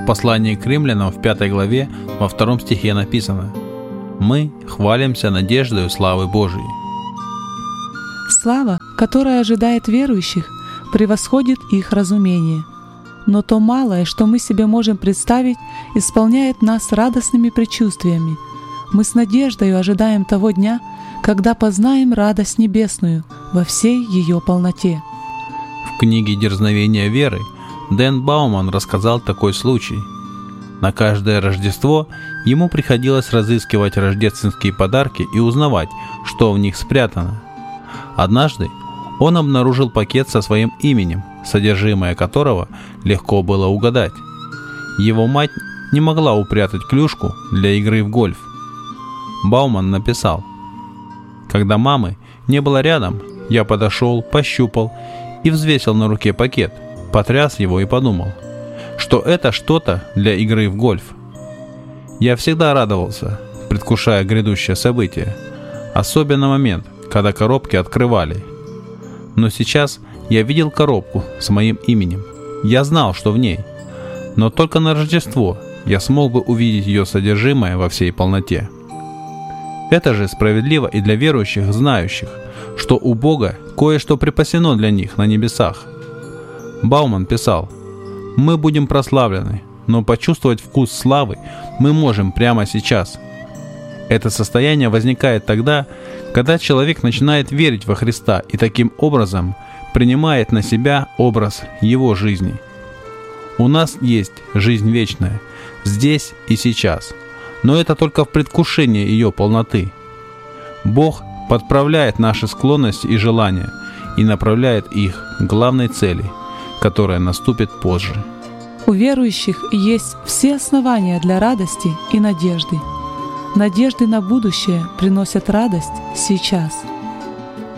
В послании к римлянам в 5 главе во 2 стихе написано: «Мы хвалимся надеждою славы Божией». Слава, которая ожидает верующих, превосходит их разумение. Но то малое, что мы себе можем представить, исполняет нас радостными предчувствиями. Мы с надеждой ожидаем того дня, когда познаем радость небесную во всей ее полноте. В книге «Дерзновение веры» Дэн Бауман рассказал такой случай. На каждое Рождество ему приходилось разыскивать рождественские подарки и узнавать, что в них спрятано. Однажды он обнаружил пакет со своим именем, содержимое которого легко было угадать. Его мать не могла упрятать клюшку для игры в гольф. Бауман написал: «Когда мамы не было рядом, я подошел, пощупал и взвесил на руке пакет, потряс его и подумал, что это что-то для игры в гольф. Я всегда радовался, предвкушая грядущее событие, особенно момент, когда коробки открывали. Но сейчас я видел коробку с моим именем. Я знал, что в ней. Но только на Рождество я смог бы увидеть ее содержимое во всей полноте». Это же справедливо и для верующих, знающих, что у Бога кое-что припасено для них на небесах. Бауман писал: «Мы будем прославлены, но почувствовать вкус славы мы можем прямо сейчас». Это состояние возникает тогда, когда человек начинает верить во Христа и таким образом принимает на себя образ Его жизни. У нас есть жизнь вечная, здесь и сейчас, но это только в предвкушении ее полноты. Бог подправляет наши склонности и желания и направляет их к главной цели, которая наступит позже. У верующих есть все основания для радости и надежды. Надежды на будущее приносят радость сейчас.